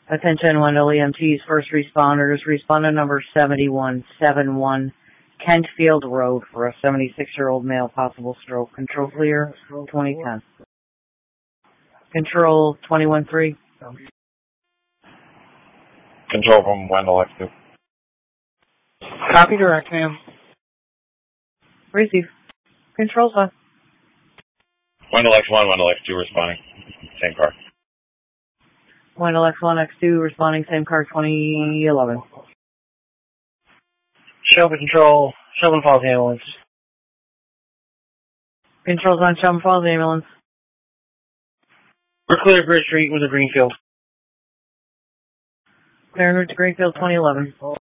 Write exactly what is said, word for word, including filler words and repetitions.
Attention Wendell E M Ts, first responders, responder number seventy-one seventy-one, Kentfield Road for a seventy-six-year-old male, possible stroke. Control clear, twenty ten. Control twenty-one three. Control from Wendell X two. Copy direct, ma'am. Receive. Control's on. Wendell X one, Wendell X two responding. Same car. Wendell X one, X two responding, same car, twenty eleven. Shelby Control, Shelby Falls Ambulance. Control's on Shelby Falls Ambulance. We're clear Bridge Street with a Greenfield. Clear en route to Greenfield, twenty eleven.